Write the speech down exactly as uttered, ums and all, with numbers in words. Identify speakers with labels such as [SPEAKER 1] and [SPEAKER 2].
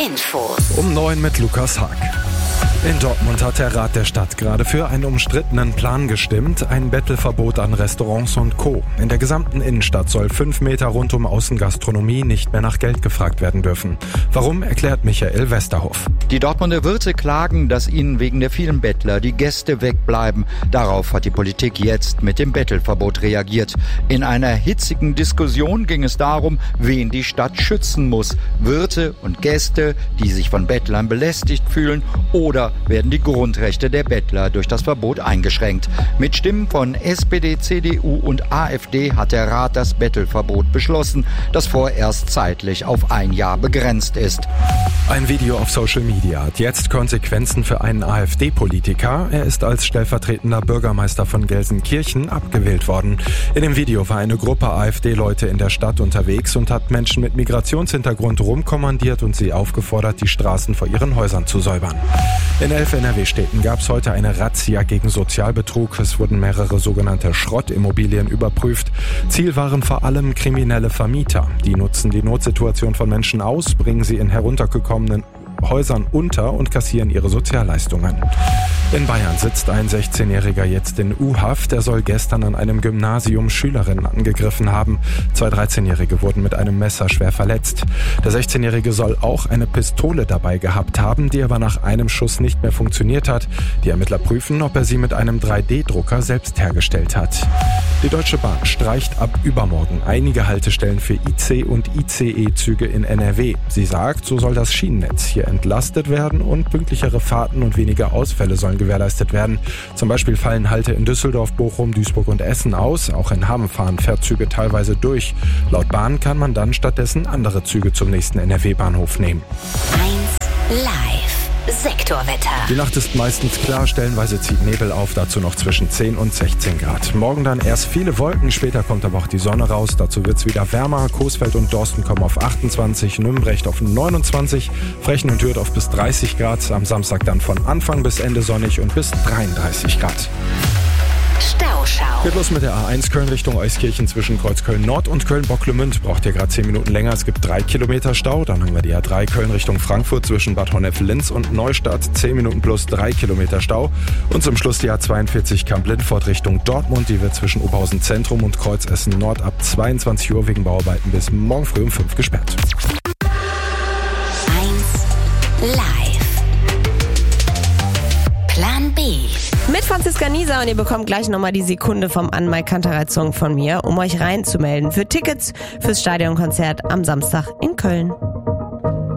[SPEAKER 1] Infos.
[SPEAKER 2] Um neun mit Lukas Haag. In Dortmund hat der Rat der Stadt gerade für einen umstrittenen Plan gestimmt, ein Bettelverbot an Restaurants und Co. In der gesamten Innenstadt soll fünf Meter rund um Außengastronomie nicht mehr nach Geld gefragt werden dürfen. Warum, erklärt Michael Westerhoff.
[SPEAKER 3] Die Dortmunder Wirte klagen, dass ihnen wegen der vielen Bettler die Gäste wegbleiben. Darauf hat die Politik jetzt mit dem Bettelverbot reagiert. In einer hitzigen Diskussion ging es darum, wen die Stadt schützen muss. Wirte und Gäste, die sich von Bettlern belästigt fühlen, oder werden die Grundrechte der Bettler durch das Verbot eingeschränkt. Mit Stimmen von S P D, C D U und AfD hat der Rat das Bettelverbot beschlossen, das vorerst zeitlich auf ein Jahr begrenzt ist.
[SPEAKER 2] Ein Video auf Social Media hat jetzt Konsequenzen für einen AfD-Politiker. Er ist als stellvertretender Bürgermeister von Gelsenkirchen abgewählt worden. In dem Video war eine Gruppe AfD-Leute in der Stadt unterwegs und hat Menschen mit Migrationshintergrund rumkommandiert und sie aufgefordert, die Straßen vor ihren Häusern zu säubern. In elf N R W-Städten gab es heute eine Razzia gegen Sozialbetrug. Es wurden mehrere sogenannte Schrottimmobilien überprüft. Ziel waren vor allem kriminelle Vermieter. Die nutzen die Notsituation von Menschen aus, bringen sie in heruntergekommenen Häusern unter und kassieren ihre Sozialleistungen. In Bayern sitzt ein sechzehnjähriger jetzt in U-Haft. Er soll gestern an einem Gymnasium Schülerinnen angegriffen haben. Zwei dreizehnjährige wurden mit einem Messer schwer verletzt. Der sechzehnjährige soll auch eine Pistole dabei gehabt haben, die aber nach einem Schuss nicht mehr funktioniert hat. Die Ermittler prüfen, ob er sie mit einem drei D Drucker selbst hergestellt hat. Die Deutsche Bahn streicht ab übermorgen einige Haltestellen für I C und I C E-Züge in N R W. Sie sagt, so soll das Schienennetz hier entlastet werden und pünktlichere Fahrten und weniger Ausfälle sollen gewährleistet werden. Zum Beispiel fallen Halte in Düsseldorf, Bochum, Duisburg und Essen aus. Auch in Hamm fahren Fährzüge teilweise durch. Laut Bahn kann man dann stattdessen andere Züge zum nächsten N R W-Bahnhof nehmen.
[SPEAKER 1] eins Live. Sektorwetter.
[SPEAKER 2] Die Nacht ist meistens klar, stellenweise zieht Nebel auf, dazu noch zwischen zehn und sechzehn Grad. Morgen dann erst viele Wolken, später kommt aber auch die Sonne raus, dazu wird es wieder wärmer. Coesfeld und Dorsten kommen auf achtundzwanzig, Nümbrecht auf neunundzwanzig, Frechen und Hürth auf bis dreißig Grad, am Samstag dann von Anfang bis Ende sonnig und bis dreiunddreißig Grad.
[SPEAKER 1] Stauschau.
[SPEAKER 2] Geht los mit der A eins Köln Richtung Euskirchen zwischen Kreuzköln Nord und Köln-Bocklemünd. Braucht ihr gerade zehn Minuten länger. Es gibt drei Kilometer Stau. Dann haben wir die A drei Köln Richtung Frankfurt zwischen Bad Honnef-Linz und Neustadt. zehn Minuten plus drei Kilometer Stau. Und zum Schluss die A zweiundvierzig Kamp-Lindfort Richtung Dortmund. Die wird zwischen Oberhausen Zentrum und Kreuzessen Nord ab zweiundzwanzig Uhr wegen Bauarbeiten bis morgen früh um fünf gesperrt.
[SPEAKER 1] eins Live. Plan B.
[SPEAKER 4] Mit Franziska Nieser und ihr bekommt gleich nochmal die Sekunde vom Anmai-Kantereit-Song von mir, um euch reinzumelden für Tickets fürs Stadionkonzert am Samstag in Köln.